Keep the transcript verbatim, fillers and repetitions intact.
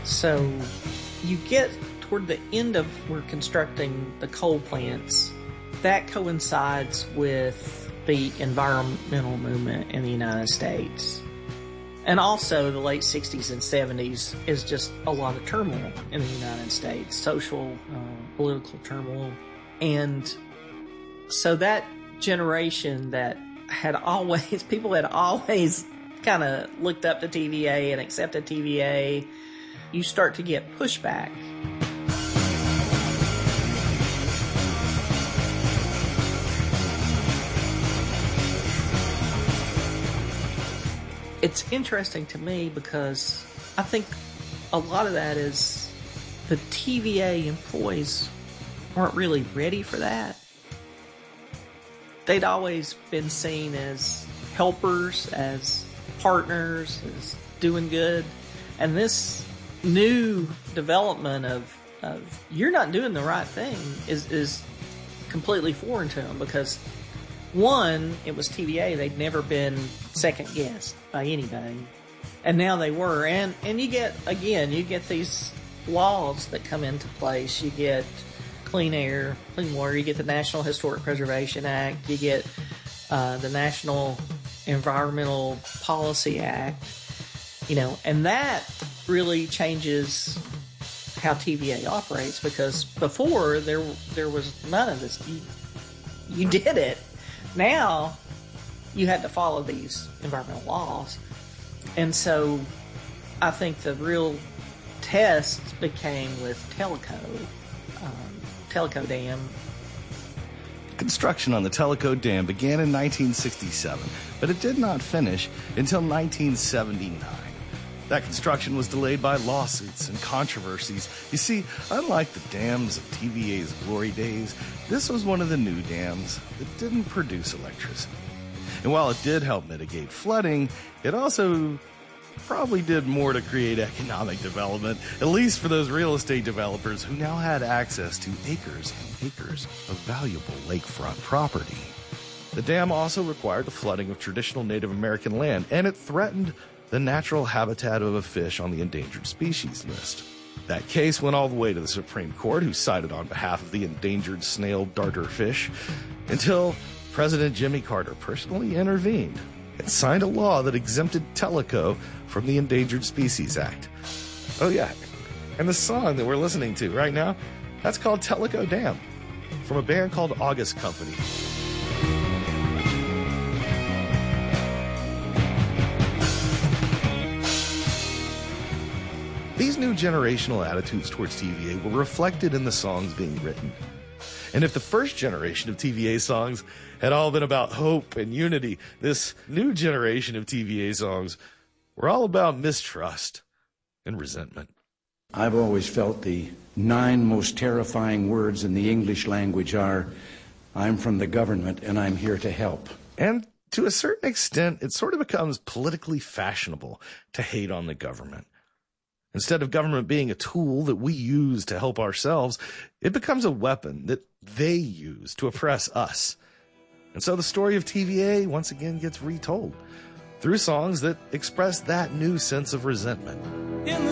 So you get toward the end of we're constructing the coal plants. That coincides with the environmental movement in the United States. And also the late sixties and seventies is just a lot of turmoil in the United States, social, uh, political turmoil. And so that generation that had always, people had always kind of looked up to T V A and accepted T V A, you start to get pushback. It's interesting to me because I think a lot of that is the T V A employees weren't really ready for that. They'd always been seen as helpers, as partners, as doing good. And this new development of, of you're not doing the right thing is, is completely foreign to them because, one, it was T V A. They'd never been second-guessed by anybody. And now they were. And, and you get, again, you get these laws that come into place. You get clean air, clean water. You get the National Historic Preservation Act. You get uh, the National Environmental Policy Act. You know, and that really changes how T V A operates because before there there was none of this. You, you did it. Now you had to follow these environmental laws. And so I think the real test became with Tellico, um, Tellico Dam. Construction on the Tellico Dam began in nineteen sixty-seven, but it did not finish until nineteen seventy-nine. That construction was delayed by lawsuits and controversies. You see, unlike the dams of T V A's glory days, this was one of the new dams that didn't produce electricity. And while it did help mitigate flooding, it also probably did more to create economic development, at least for those real estate developers who now had access to acres and acres of valuable lakefront property. The dam also required the flooding of traditional Native American land, and it threatened the natural habitat of a fish on the endangered species list. That case went all the way to the Supreme Court, who sided on behalf of the endangered snail darter fish, until President Jimmy Carter personally intervened and signed a law that exempted Tellico from the Endangered Species Act. Oh yeah, and the song that we're listening to right now, that's called Tellico Dam, from a band called August Company. These new generational attitudes towards T V A were reflected in the songs being written. And if the first generation of T V A songs had all been about hope and unity, this new generation of T V A songs were all about mistrust and resentment. I've always felt the nine most terrifying words in the English language are, I'm from the government and I'm here to help. And to a certain extent, it sort of becomes politically fashionable to hate on the government. Instead of government being a tool that we use to help ourselves, it becomes a weapon that they use to oppress us. And so the story of T V A once again gets retold through songs that express that new sense of resentment. In the